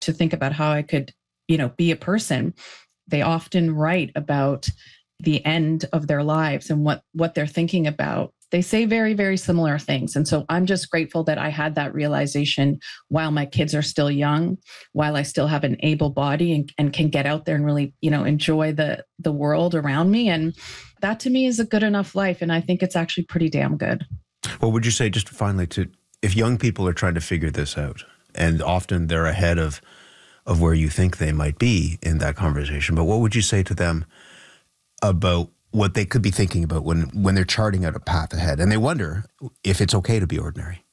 to think about how I could, be a person, they often write about the end of their lives and what they're thinking about. They say very, very similar things. And so I'm just grateful that I had that realization while my kids are still young, while I still have an able body and can get out there and really, enjoy the world around me. And that to me is a good enough life. And I think it's actually pretty damn good. What would you say, just finally, if young people are trying to figure this out, and often they're ahead of where you think they might be in that conversation, but what would you say to them about what they could be thinking about when they're charting out a path ahead and they wonder if it's okay to be ordinary?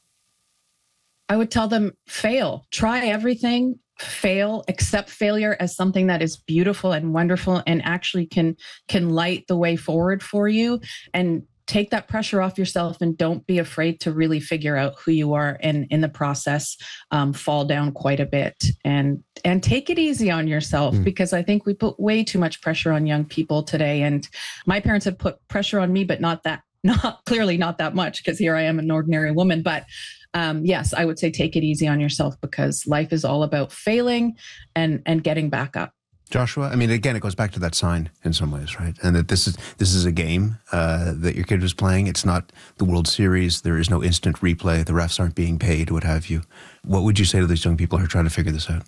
I would tell them, fail, try everything, fail, accept failure as something that is beautiful and wonderful and actually can light the way forward for you, and take that pressure off yourself and don't be afraid to really figure out who you are, and in the process, fall down quite a bit and take it easy on yourself, because I think we put way too much pressure on young people today. And my parents have put pressure on me, but not clearly not that much, because here I am, an ordinary woman. But yes, I would say take it easy on yourself, because life is all about failing and getting back up. Joshua, I mean, again, it goes back to that sign in some ways, right? And that this is a game that your kid was playing. It's not the World Series. There is no instant replay. The refs aren't being paid, what have you. What would you say to these young people who are trying to figure this out?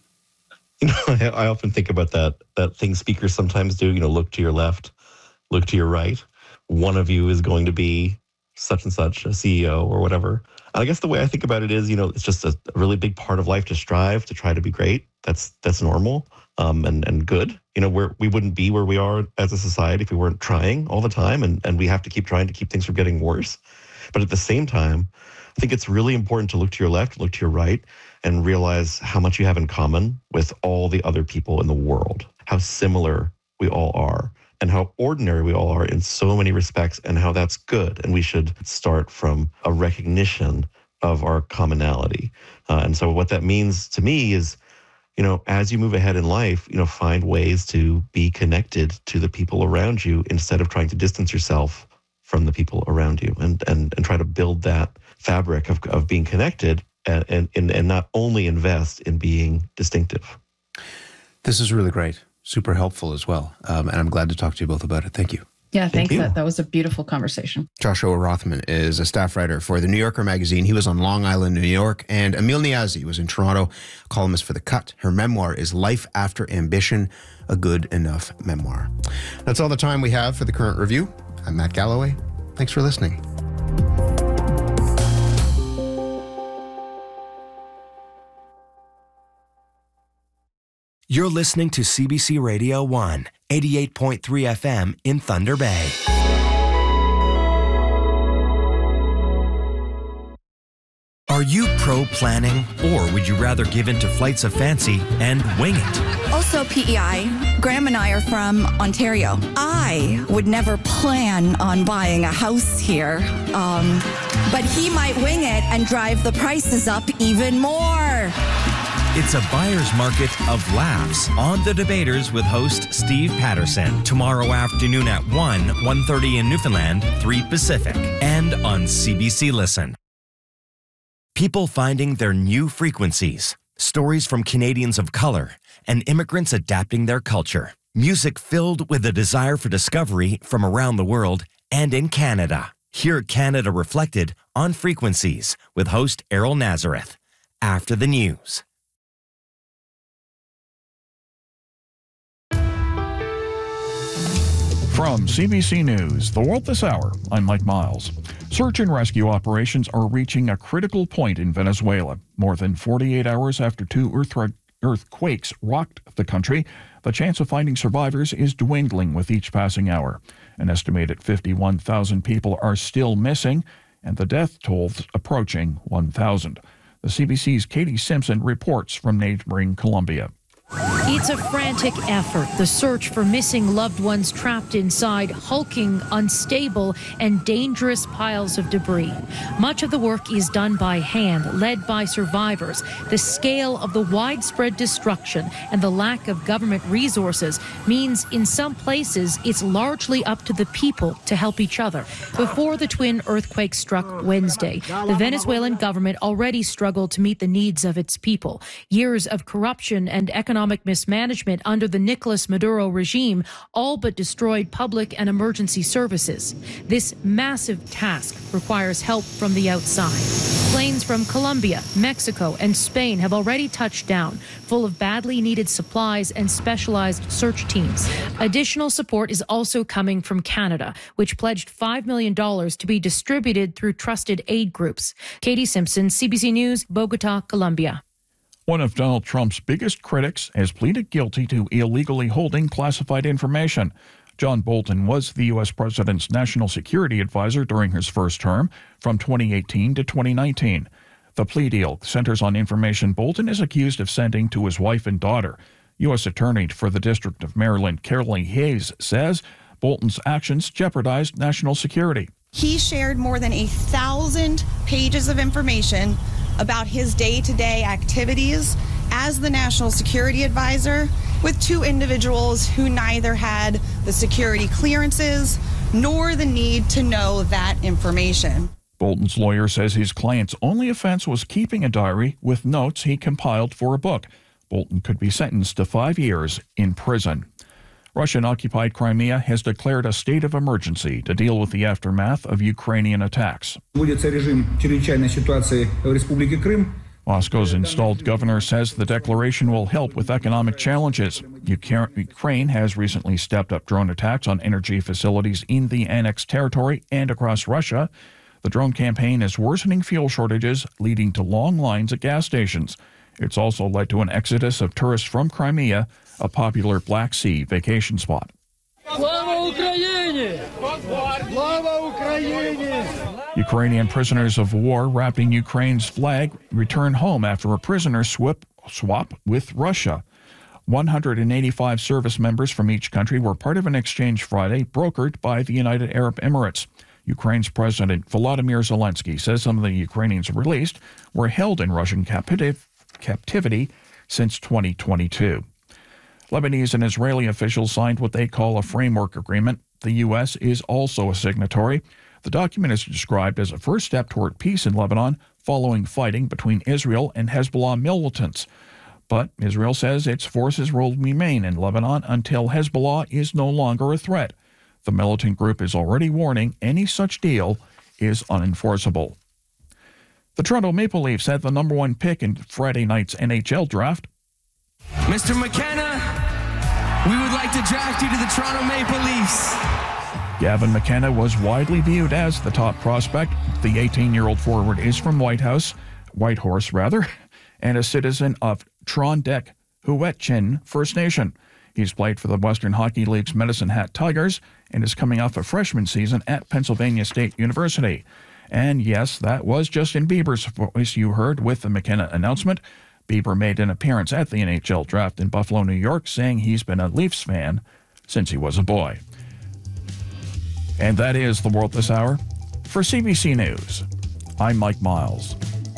I often think about that thing speakers sometimes do, look to your left, look to your right. One of you is going to be such and such, a CEO or whatever. And I guess the way I think about it is, it's just a really big part of life to strive, to try to be great. That's normal. And good. We wouldn't be where we are as a society if we weren't trying all the time, and we have to keep trying to keep things from getting worse. But at the same time, I think it's really important to look to your left, look to your right, and realize how much you have in common with all the other people in the world, how similar we all are, and how ordinary we all are in so many respects, and how that's good. And we should start from a recognition of our commonality. And so what that means to me is, as you move ahead in life, find ways to be connected to the people around you instead of trying to distance yourself from the people around you, and try to build that fabric of being connected and not only invest in being distinctive. This is really great. Super helpful as well. And I'm glad to talk to you both about it. Thank you. Yeah, thanks. That was a beautiful conversation. Joshua Rothman is a staff writer for The New Yorker magazine. He was on Long Island, New York. And Emil Niazi was in Toronto, columnist for The Cut. Her memoir is Life After Ambition, a good enough memoir. That's all the time we have for the current review. I'm Matt Galloway. Thanks for listening. You're listening to CBC Radio 1, 88.3 FM in Thunder Bay. Are you pro-planning, or would you rather give in to flights of fancy and wing it? Also PEI. Graham and I are from Ontario. I would never plan on buying a house here, but he might wing it and drive the prices up even more. It's a buyer's market of laughs on The Debaters with host Steve Patterson. Tomorrow afternoon at 1:30 in Newfoundland, 3 Pacific, and on CBC Listen. People finding their new frequencies. Stories from Canadians of color and immigrants adapting their culture. Music filled with a desire for discovery from around the world and in Canada. Hear Canada reflected on Frequencies with host Errol Nazareth. After the news. From CBC News, The World This Hour, I'm Mike Miles. Search and rescue operations are reaching a critical point in Venezuela. More than 48 hours after 2 earthquakes rocked the country, the chance of finding survivors is dwindling with each passing hour. An estimated 51,000 people are still missing, and the death toll approaching 1,000. The CBC's Katie Simpson reports from neighboring Colombia. It's a frantic effort, the search for missing loved ones trapped inside hulking, unstable, and dangerous piles of debris. Much of the work is done by hand, led by survivors. The scale of the widespread destruction and the lack of government resources means in some places it's largely up to the people to help each other. Before the twin earthquakes struck Wednesday, the Venezuelan government already struggled to meet the needs of its people. Years of corruption and economic mismanagement under the Nicolas Maduro regime all but destroyed public and emergency services. This massive task requires help from the outside. Planes from Colombia, Mexico, and Spain have already touched down, full of badly needed supplies and specialized search teams. Additional support is also coming from Canada, which pledged $5 million to be distributed through trusted aid groups. Katie Simpson, CBC News, Bogota, Colombia. One of Donald Trump's biggest critics has pleaded guilty to illegally holding classified information. John Bolton was the U.S. president's national security advisor during his first term from 2018 to 2019. The plea deal centers on information Bolton is accused of sending to his wife and daughter. U.S. Attorney for the District of Maryland, Carly Hayes, says Bolton's actions jeopardized national security. He shared more than 1,000 pages of information about his day-to-day activities as the national security advisor with two individuals who neither had the security clearances nor the need to know that information. Bolton's lawyer says his client's only offense was keeping a diary with notes he compiled for a book. Bolton could be sentenced to 5 years in prison. Russian-occupied Crimea has declared a state of emergency to deal with the aftermath of Ukrainian attacks. Moscow's installed governor says the declaration will help with economic challenges. Ukraine has recently stepped up drone attacks on energy facilities in the annexed territory and across Russia. The drone campaign is worsening fuel shortages, leading to long lines at gas stations. It's also led to an exodus of tourists from Crimea, a popular Black Sea vacation spot. Ukrainian prisoners of war wrapped in Ukraine's flag return home after a prisoner swap with Russia. 185 service members from each country were part of an exchange Friday brokered by the United Arab Emirates. Ukraine's President Volodymyr Zelensky says some of the Ukrainians released were held in Russian captivity since 2022. Lebanese and Israeli officials signed what they call a framework agreement. The U.S. is also a signatory. The document is described as a first step toward peace in Lebanon following fighting between Israel and Hezbollah militants. But Israel says its forces will remain in Lebanon until Hezbollah is no longer a threat. The militant group is already warning any such deal is unenforceable. The Toronto Maple Leafs had the number one pick in Friday night's NHL draft. Mr. McKenna, we would like to draft you to the Toronto Maple Leafs. Gavin McKenna was widely viewed as the top prospect. The 18-year-old forward is from Whitehorse, and a citizen of Trondek-Huetchin First Nation. He's played for the Western Hockey League's Medicine Hat Tigers and is coming off a freshman season at Pennsylvania State University. And yes, that was Justin Bieber's voice you heard with the McKenna announcement. Bieber made an appearance at the NHL draft in Buffalo, New York, saying he's been a Leafs fan since he was a boy. And that is The World This Hour. For CBC News, I'm Mike Miles.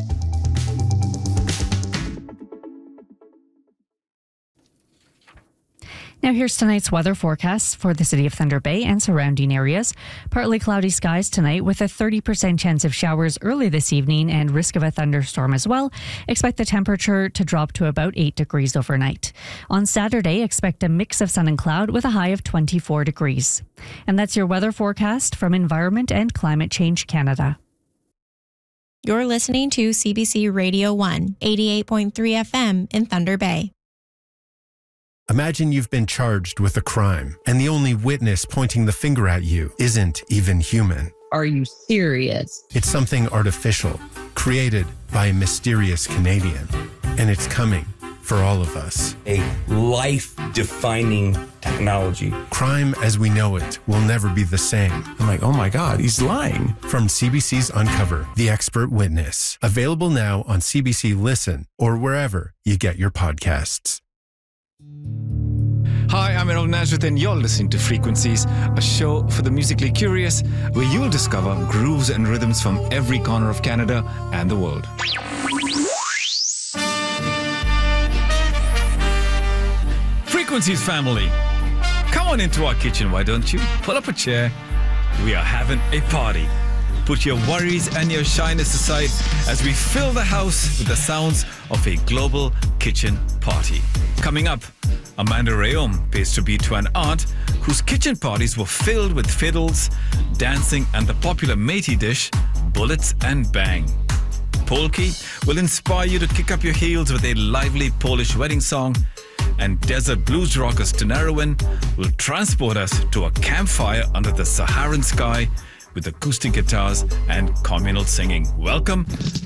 Now here's tonight's weather forecast for the city of Thunder Bay and surrounding areas. Partly cloudy skies tonight with a 30% chance of showers early this evening and risk of a thunderstorm as well. Expect the temperature to drop to about 8 degrees overnight. On Saturday, expect a mix of sun and cloud with a high of 24 degrees. And that's your weather forecast from Environment and Climate Change Canada. You're listening to CBC Radio 1, 88.3 FM in Thunder Bay. Imagine you've been charged with a crime, and the only witness pointing the finger at you isn't even human. Are you serious? It's something artificial, created by a mysterious Canadian, and it's coming for all of us. A life-defining technology. Crime as we know it will never be the same. I'm like, oh my God, he's lying. From CBC's Uncover, The Expert Witness. Available now on CBC Listen or wherever you get your podcasts. Hi, I'm Errol Nazareth and you're listening to Frequencies, a show for the musically curious where you'll discover grooves and rhythms from every corner of Canada and the world. Frequencies family, come on into our kitchen, why don't you? Pull up a chair. We are having a party. Put your worries and your shyness aside as we fill the house with the sounds of a global kitchen party. Coming up, Amanda Rayom pays tribute to an aunt whose kitchen parties were filled with fiddles, dancing, and the popular Métis dish, Bullets and Bang. Polki will inspire you to kick up your heels with a lively Polish wedding song, and desert blues rocker Stenarowin will transport us to a campfire under the Saharan sky with acoustic guitars and communal singing. Welcome